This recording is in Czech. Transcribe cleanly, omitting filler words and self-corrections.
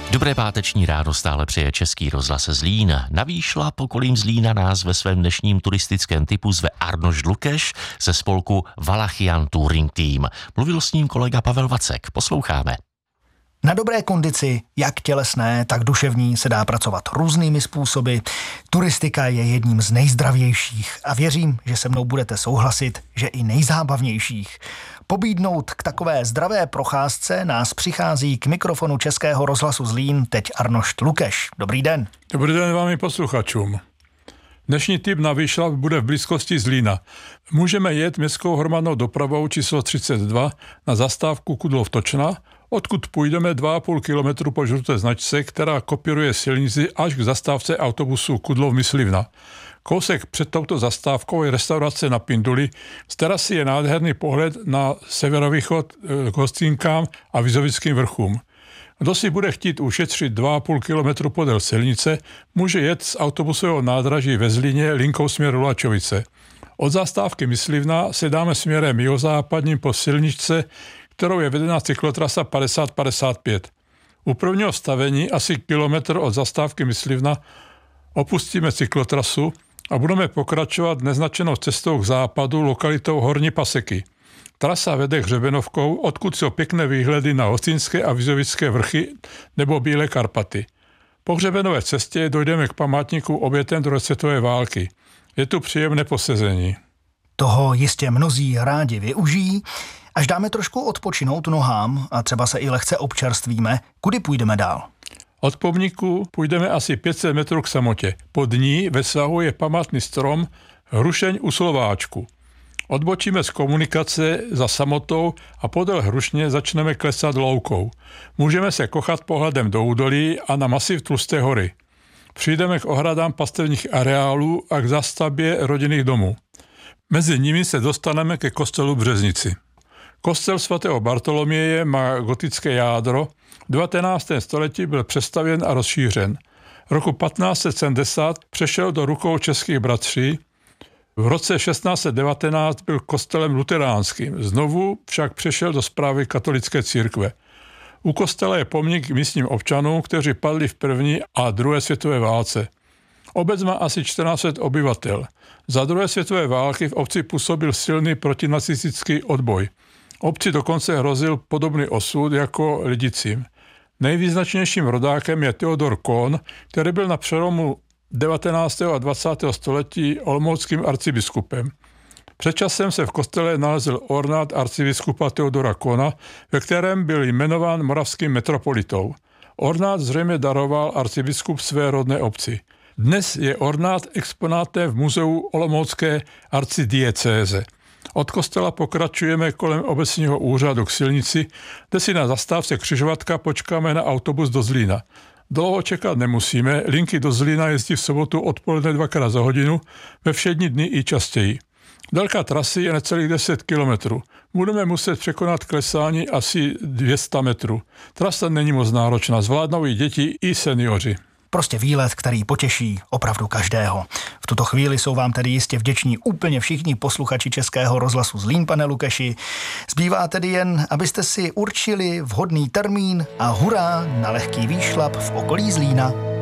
Dobré páteční ráno stále přeje Český rozhlas Zlín. Na výšlap okolím Zlína nás ve svém dnešním turistickém typu zve Arnošt Lukeš ze spolku Valachian Touring Team. Mluvil s ním kolega Pavel Vacek. Posloucháme. Na dobré kondici, jak tělesné, tak duševní, se dá pracovat různými způsoby. Turistika je jedním z nejzdravějších a věřím, že se mnou budete souhlasit, že i nejzábavnějších. Pobídnout k takové zdravé procházce nás přichází k mikrofonu Českého rozhlasu Zlín teď Arnošt Lukeš. Dobrý den. Dobrý den vám i posluchačům. Dnešní tip na výšlap bude v blízkosti Zlína. Můžeme jet městskou hromadnou dopravou číslo 32 na zastávku Kudlov-Točna, odkud půjdeme 2,5 kilometru po žluté značce, která kopíruje silnici až k zastávce autobusu Kudlov-Myslivna. Kousek před touto zastávkou je restaurace Na Pinduli, z terasy je nádherný pohled na severovýchod k Hostínkám a Vizovickým vrchům. Kdo si bude chtít ušetřit 2,5 kilometru podél silnice, může jet z autobusového nádraží ve Zlíně linkou směr Luhačovice. Od zastávky Myslivna se dáme směrem jihozápadním po silničce, kterou je vedena cyklotrasa 50-55. U prvního stavení, asi kilometr od zastávky Myslivna, opustíme cyklotrasu a budeme pokračovat neznačenou cestou k západu lokalitou Horní Paseky. Trasa vede Hřebenovkou, odkud jsou pěkné výhledy na Hostýnské a Vizovické vrchy nebo Bílé Karpaty. Po Hřebenové cestě dojdeme k památníku obětem druhé světové války. Je tu příjemné posezení. Toho jistě mnozí rádi využijí. Až dáme trošku odpočinout nohám a třeba se i lehce občerstvíme, kudy půjdeme dál? Od pomníku půjdeme asi 500 metrů k samotě. Pod ní ve svahu je památný strom Hrušeň u Slováčku. Odbočíme z komunikace za samotou a podél Hrušně začneme klesat loukou. Můžeme se kochat pohledem do údolí a na masiv Tlusté hory. Přijdeme k ohradám pastevních areálů a k zástavbě rodinných domů. Mezi nimi se dostaneme ke kostelu Březnici. Kostel svatého Bartoloměje má gotické jádro. V 19. století byl přestavěn a rozšířen. Roku 1570 přešel do rukou českých bratří. V roce 1619 byl kostelem luteránským. Znovu však přešel do správy katolické církve. U kostela je pomník místním občanům, kteří padli v první a druhé světové válce. Obec má asi 1400 obyvatel. Za druhé světové války v obci působil silný protinacistický odboj. Obci dokonce hrozil podobný osud jako Lidicím. Nejvýznačnějším rodákem je Theodor Kohn, který byl na přelomu 19. a 20. století olomouckým arcibiskupem. Před časem se v kostele nalezl ornát arcibiskupa Theodora Kohna, ve kterém byl jmenován moravským metropolitou. Ornát zřejmě daroval arcibiskup své rodné obci. Dnes je ornát exponátem v muzeu olomoucké arcidiecéze. Od kostela pokračujeme kolem obecního úřadu k silnici, kde si na zastávce Křižovatka počkáme na autobus do Zlína. Dlouho čekat nemusíme, linky do Zlína jezdí v sobotu odpoledne 2x za hodinu, ve všední dny i častěji. Délka trasy je necelých 10 kilometrů. Budeme muset překonat klesání asi 200 metrů. Trasa není moc náročná, zvládnou i děti, i seniori. Prostě výlet, který potěší opravdu každého. V tuto chvíli jsou vám tedy jistě vděční úplně všichni posluchači Českého rozhlasu Zlín, pane Lukeši. Zbývá tedy jen, abyste si určili vhodný termín a hurá na lehký výšlap v okolí Zlína.